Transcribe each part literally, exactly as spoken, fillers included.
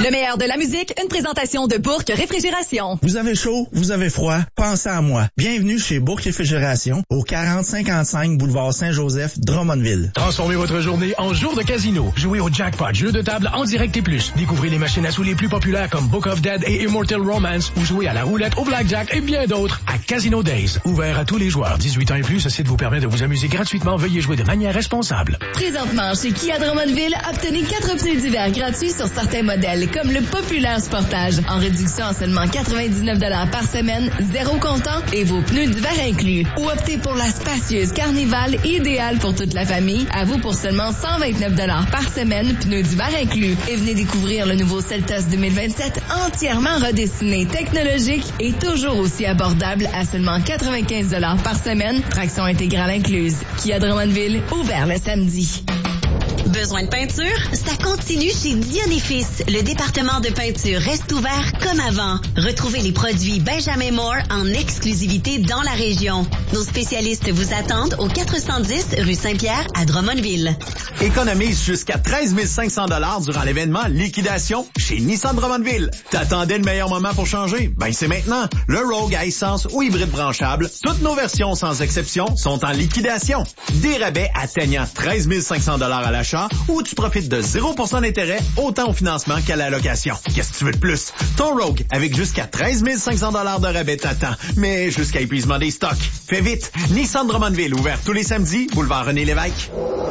Le meilleur de la musique, une présentation de Bourque Réfrigération. Vous avez chaud, vous avez froid, pensez à moi. Bienvenue chez Bourque Réfrigération, au quarante cinquante-cinq boulevard Saint-Joseph, Drummondville. Transformez votre journée en jour de casino. Jouez au jackpot, jeu de table en direct et plus. Découvrez les machines à sous les plus populaires comme Book of Dead et Immortal Romance, ou jouez à la roulette, au blackjack et bien d'autres à Casino Days. Ouvert à tous les joueurs. dix-huit ans et plus, ce site vous permet de vous amuser gratuitement. Veuillez jouer de manière responsable. Présentement, chez Kia Drummondville, obtenez quatre pneus d'hiver gratuits sur certains modèles, comme le populaire Sportage, en réduction à seulement quatre-vingt-dix-neuf dollars par semaine, zéro comptant et vos pneus d'hiver inclus. Ou optez pour la spacieuse Carnival, idéale pour toute la famille, à vous pour seulement cent vingt-neuf dollars par semaine, pneus d'hiver inclus. Et venez découvrir le nouveau Seltos deux mille vingt-sept, entièrement redessiné, technologique et toujours aussi abordable à seulement quatre-vingt-quinze dollars par semaine, traction intégrale incluse. Kia Drummondville, ouvert le samedi. Besoin de peinture? Ça continue chez Dion et Fils. Le département de peinture reste ouvert comme avant. Retrouvez les produits Benjamin Moore en exclusivité dans la région. Nos spécialistes vous attendent au quatre cent dix rue Saint-Pierre à Drummondville. Économise jusqu'à treize mille cinq cents dollars durant l'événement Liquidation chez Nissan Drummondville. T'attendais le meilleur moment pour changer? Ben c'est maintenant. Le Rogue à essence ou hybride branchable, toutes nos versions sans exception sont en liquidation. Des rabais atteignant treize mille cinq cents dollars à l'achat ou tu profites de zéro pour cent d'intérêt autant au financement qu'à la location. Qu'est-ce que tu veux de plus? Ton Rogue avec jusqu'à treize mille cinq cents dollars de rabais t'attend, mais jusqu'à épuisement des stocks. Fais vite! Nissan Drummondville, ouvert tous les samedis, boulevard René-Lévesque.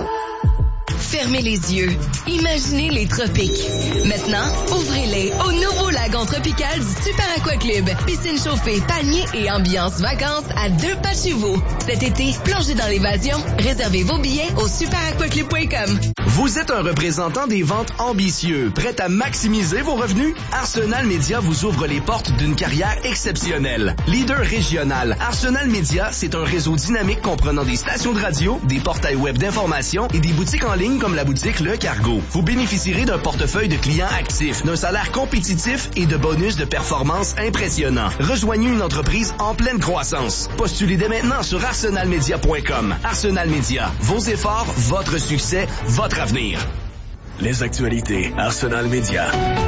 Fermez les yeux. Imaginez les tropiques. Maintenant, ouvrez-les au nouveau lagon tropical du Super Aqua Club. Piscine chauffée, palmiers et ambiance vacances à deux pas de chez vous. Cet été, plongez dans l'évasion. Réservez vos billets au super aqua club point com. Vous êtes un représentant des ventes ambitieux, prêt à maximiser vos revenus? Arsenal Media vous ouvre les portes d'une carrière exceptionnelle. Leader régional, Arsenal Media, c'est un réseau dynamique comprenant des stations de radio, des portails web d'information et des boutiques en ligne comme la boutique Le Cargo. Vous bénéficierez d'un portefeuille de clients actifs, d'un salaire compétitif et de bonus de performance impressionnants. Rejoignez une entreprise en pleine croissance. Postulez dès maintenant sur arsenal media point com. Arsenal Media, vos efforts, votre succès, votre avenir. Les actualités Arsenal Media.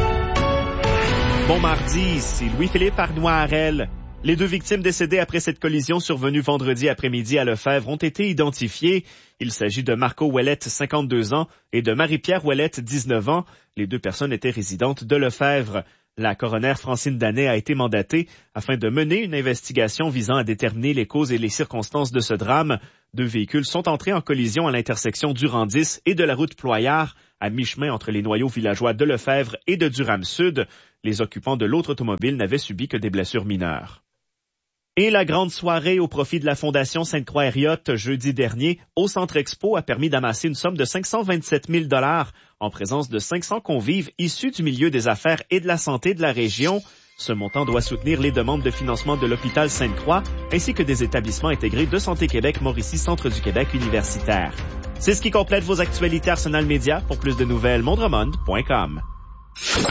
Bon mardi, ici Louis-Philippe Arnois-Harel. Les deux victimes décédées après cette collision survenue vendredi après-midi à Lefebvre ont été identifiées. Il s'agit de Marco Ouellette, cinquante-deux ans, et de Marie-Pierre Ouellette, dix-neuf ans. Les deux personnes étaient résidentes de Lefebvre. La coroner Francine Danet a été mandatée afin de mener une investigation visant à déterminer les causes et les circonstances de ce drame. Deux véhicules sont entrés en collision à l'intersection Durand-dix et de la route Ployard, à mi-chemin entre les noyaux villageois de Lefebvre et de Durham-Sud. Les occupants de l'autre automobile n'avaient subi que des blessures mineures. Et la grande soirée au profit de la Fondation Sainte-Croix-Hériote jeudi dernier au Centre Expo a permis d'amasser une somme de cinq cent vingt-sept mille dollars en présence de cinq cents convives issus du milieu des affaires et de la santé de la région. Ce montant doit soutenir les demandes de financement de l'hôpital Sainte-Croix ainsi que des établissements intégrés de Santé Québec, Mauricie, Centre du Québec universitaire. C'est ce qui complète vos actualités Arsenal Média. Pour plus de nouvelles, mondremond point com.